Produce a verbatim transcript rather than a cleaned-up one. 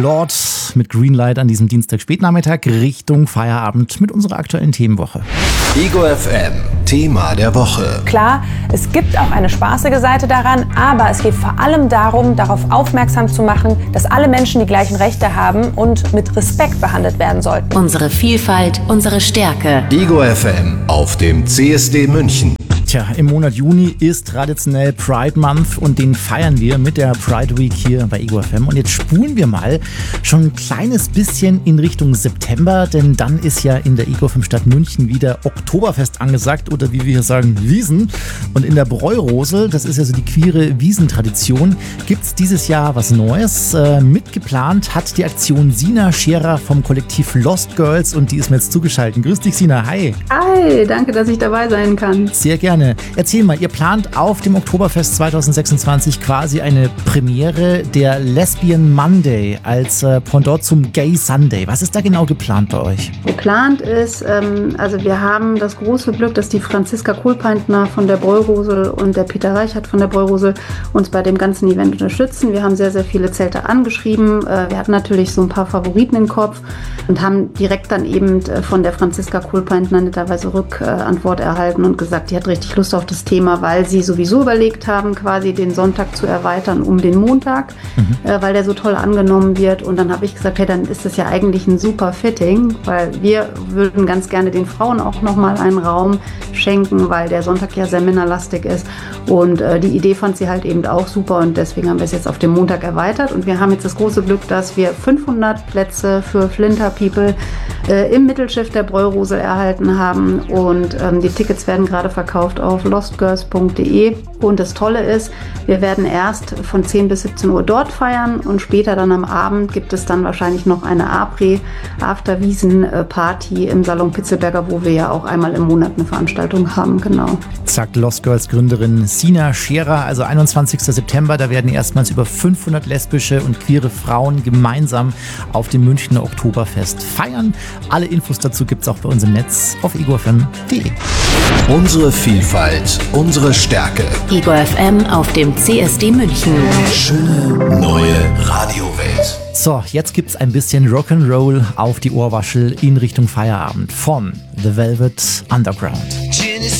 Lord mit Greenlight an diesem Dienstag Spätnachmittag Richtung Feierabend mit unserer aktuellen Themenwoche. Ego F M, Thema der Woche. Klar, es gibt auch eine spaßige Seite daran, aber es geht vor allem darum, darauf aufmerksam zu machen, dass alle Menschen die gleichen Rechte haben und mit Respekt behandelt werden sollten. Unsere Vielfalt, unsere Stärke. Ego F M auf dem C S D München. Tja, im Monat Juni ist traditionell Pride Month und den feiern wir mit der Pride Week hier bei Ego F M. Und jetzt spulen wir mal schon ein kleines bisschen in Richtung September, denn dann ist ja in der Ego F M Stadt München wieder Oktoberfest angesagt oder wie wir hier sagen, Wiesn. Und in der Bräurosel, das ist ja so die queere Wiesentradition, gibt es dieses Jahr was Neues. Äh, mitgeplant hat die Aktion Sina Scherer vom Kollektiv Lost Girls und die ist mir jetzt zugeschaltet. Grüß dich, Sina. Hi. Hi, danke, dass ich dabei sein kann. Sehr gerne. Erzähl mal, ihr plant auf dem Oktoberfest zwanzig sechsundzwanzig quasi eine Premiere der Lesbian Monday als äh, Pendant zum Gay Sunday. Was ist da genau geplant bei euch? Geplant ist, ähm, also wir haben das große Glück, dass die Franziska Kohlpeintner von der Bräurosel und der Peter Reichert von der Bräurosel uns bei dem ganzen Event unterstützen. Wir haben sehr, sehr viele Zelte angeschrieben. Äh, wir hatten natürlich so ein paar Favoriten im Kopf und haben direkt dann eben äh, von der Franziska Kohlpeintner netterweise Rückantwort äh, erhalten und gesagt, die hat richtig Lust auf das Thema, weil sie sowieso überlegt haben, quasi den Sonntag zu erweitern um den Montag, mhm. äh, weil der so toll angenommen wird. Und dann habe ich gesagt, hey, dann ist das ja eigentlich ein super Fitting, weil wir würden ganz gerne den Frauen auch nochmal einen Raum schenken, weil der Sonntag ja sehr männerlastig ist. Und äh, die Idee fand sie halt eben auch super und deswegen haben wir es jetzt auf den Montag erweitert. Und wir haben jetzt das große Glück, dass wir fünfhundert Plätze für Flinter People äh, im Mittelschiff der Bräurosel erhalten haben. Und ähm, die Tickets werden gerade verkauft auf lost girls punkt de. Und das Tolle ist, wir werden erst von zehn bis siebzehn Uhr dort feiern und später dann am Abend gibt es dann wahrscheinlich noch eine Après, After-Wiesen-Party im Salon Pitzelberger, wo wir ja auch einmal im Monat eine Veranstaltung haben, genau. Sagt Lost Girls Gründerin Sina Scherer, also einundzwanzigster September, da werden erstmals über fünfhundert lesbische und queere Frauen gemeinsam auf dem Münchner Oktoberfest feiern. Alle Infos dazu gibt es auch bei uns im Netz auf ego f m punkt de. Unsere Vielfalt, unsere Stärke. Ego F M auf dem C S D München. Schöne neue Radiowelt. So, jetzt gibt's ein bisschen Rock'n'Roll auf die Ohrwaschel in Richtung Feierabend von The Velvet Underground.